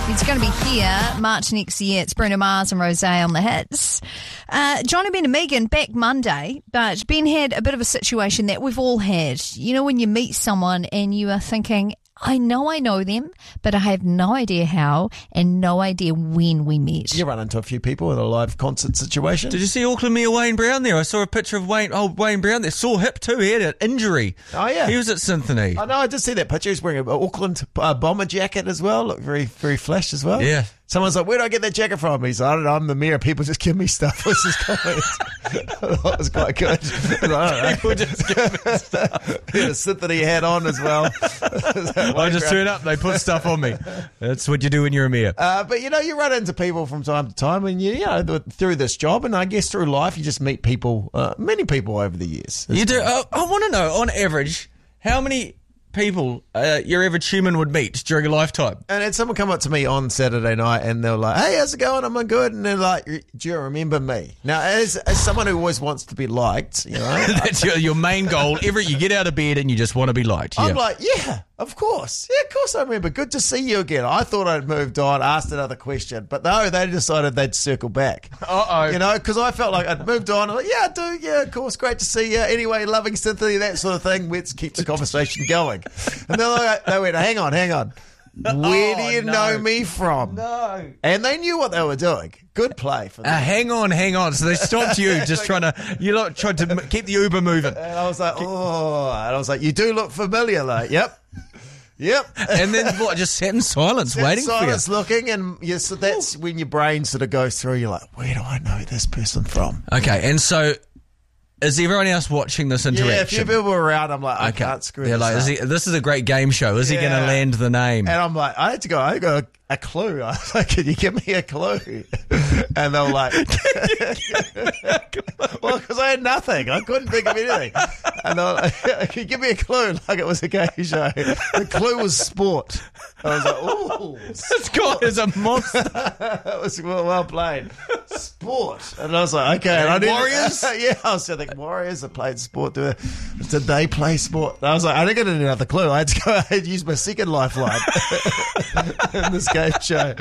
He's going to be here March next year. It's Bruno Mars and Rosé on the hits. Johnny, Ben and Megan back Monday, but Ben had a bit of a situation that we've all had. You know, when you meet someone and you are thinking, I know them, but I have no idea how and no idea when we met. You run into a few people in a live concert situation. Did you see Auckland Mayor Wayne Brown there? I saw a picture of Wayne Brown there. Sore hip too. He had an injury. Oh, yeah. He was at Symphony. I know, I did see that picture. He's wearing an Auckland bomber jacket as well. Looked very, very flash as well. Yeah. Someone's like, where do I get that jacket from? He's like, I don't know, I'm the mayor. People just give me stuff. Was his comment. I thought it was quite good. I don't know. People just give me stuff. He had a Symphony hat on as well. I just turn up, they put stuff on me. That's what you do when you're a mayor. But, you know, you run into people from time to time and, you know, through this job and I guess through life, you just meet people, many people over the years. You do. I want to know, on average, how many people your average human would meet during a lifetime. And had someone come up to me on Saturday night and they were like, hey, how's it going? I'm good. And they're like, do you remember me? Now, as someone who always wants to be liked, you know. That's your main goal. You get out of bed and you just want to be liked. I'm like, yeah, of course. Yeah, of course I remember. Good to see you again. I thought I'd moved on, asked another question. But no, they decided they'd circle back. Uh-oh. You know, because I felt like I'd moved on. I'm like, yeah, I do. Yeah, of course. Great to see you. Anyway, loving Cynthia, that sort of thing. Let's keep the conversation going. And they went, hang on. Where do you know me from? No. And they knew what they were doing. Good play for them. Hang on. So they stopped you just tried to keep the Uber moving. And I was like, you do look familiar, like, yep. And then what? Just sat in silence, waiting for you. Looking, and so that's when your brain sort of goes through. You're like, where do I know this person from? Okay, and so is everyone else watching this interaction? Yeah, a few people were around. I'm like, I can't screw this up. This is a great game show. Is he going to land the name? And I'm like, I got a clue. I was like, can you give me a clue? And they were like, well, because I had nothing. I couldn't think of anything. And they were like, can you give me a clue? Like it was a game show. The clue was sport. I was like, ooh. This guy is a monster. That was well played. Sport. And I was like, okay. And Warriors? Yeah, I was thinking, Warriors that played sport. Did they play sport? And I was like, I didn't get another clue. I had to go ahead and use my second lifeline in this game show.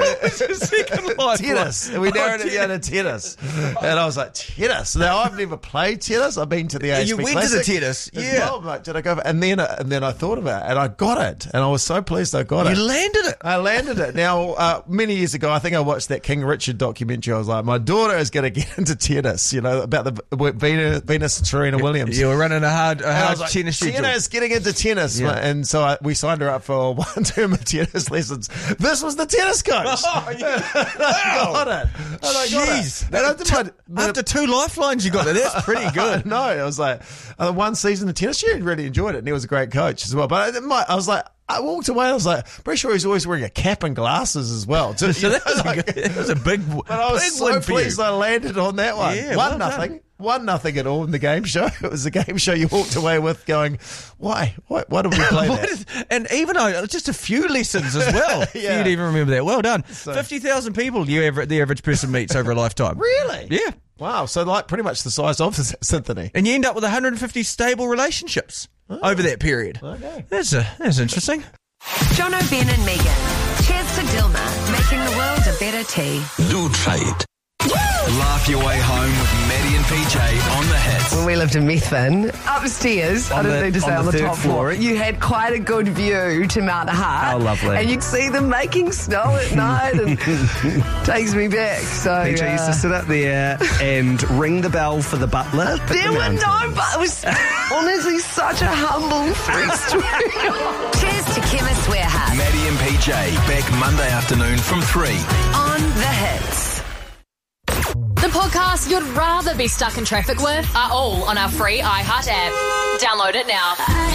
Tennis. And we narrowed it down to tennis. And I was like, tennis? Now, I've never played tennis. I've been to the AHP You went Classic to the tennis? Yeah. Well, like, did I go? And then I thought about it, and I got it. And I was so pleased I got it. You landed it. I landed it. Now, many years ago, I think I watched that King Richard documentary. I was like, my daughter is going to get into tennis, you know, about the Venus and Serena Williams. You were running a hard like, tennis schedule. Tennis, getting into tennis. Yeah. And so we signed her up for one term of tennis lessons. This was the tennis coach. Oh, yeah. I got it. Jeez. After 2 lifelines you got it. That's pretty good. No, I was like, one season of tennis, she really enjoyed it, and he was a great coach as well. But I was like, I walked away and I was like, pretty sure he's always wearing a cap and glasses as well. So that was a big win. But I was so pleased I landed on that one. Yeah, 1-0. 1-0 at all in the game show. It was a game show you walked away with going, why? Why did we play that? And even just a few lessons as well. Yeah. You'd even remember that. Well done. So, 50,000 people the average person meets over a lifetime. Really? Yeah. Wow. So like pretty much the size of the Symphony. And you end up with 150 stable relationships over that period. Okay. That's interesting. Jono, Ben and Megan. Cheers to Dilma, making the world a better tea. Do try it. Laugh your way home with Maddie and PJ on the hits. When we lived in Methven, upstairs, I didn't need to say on the top floor, you had quite a good view to Mount Hart. Oh, lovely. And you'd see them making snow at night, and takes me back. So PJ used to sit up there and ring the bell for the butler. there were no, but it was honestly such a humble story. Cheers to Chemist Warehouse. Maddie and PJ, back Monday afternoon from 3. On the hits. The podcasts you'd rather be stuck in traffic with are all on our free iHeart app. Download it now.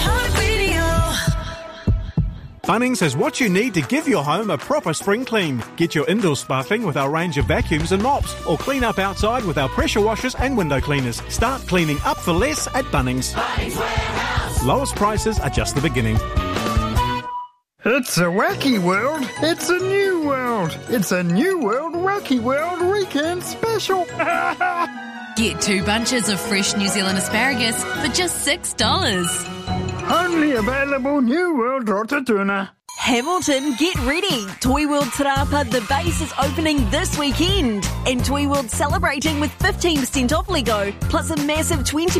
Bunnings has what you need to give your home a proper spring clean. Get your indoors sparkling with our range of vacuums and mops, or clean up outside with our pressure washers and window cleaners. Start cleaning up for less at Bunnings. Bunnings Warehouse. Lowest prices are just the beginning. It's a wacky world. It's a new world. It's a new world wacky world weekend special. Get 2 bunches of fresh New Zealand asparagus for just $6. Only available New World Rotatuna. Hamilton, get ready. Toy World Te Rapa, the base is opening this weekend. And Toy World celebrating with 15% off Lego, plus a massive 20%